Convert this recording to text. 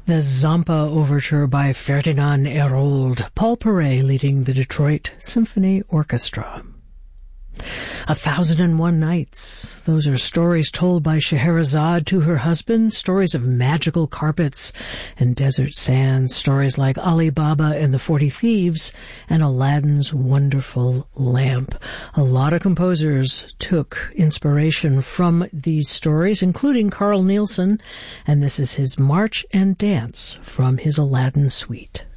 The Zampa Overture by Ferdinand Hérold, Paul Paray leading the Detroit Symphony Orchestra. 1001 Nights. Those are stories told by Scheherazade to her husband, stories of magical carpets and desert sands, stories like Ali Baba and the 40 Thieves and Aladdin's Wonderful Lamp. A lot of composers took inspiration from these stories, including Carl Nielsen, and this is his March and Dance from his Aladdin Suite.